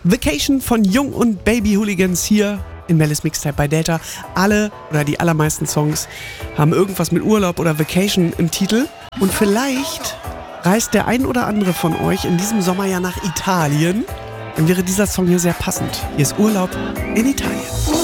Vacation von Jung und Baby Hooligans hier in Mellis Mixtape bei Delta. Alle oder die allermeisten Songs haben irgendwas mit Urlaub oder Vacation im Titel. Und vielleicht reist der ein oder andere von euch in diesem Sommer ja nach Italien. Dann wäre dieser Song hier sehr passend. Hier ist Urlaub in Italien.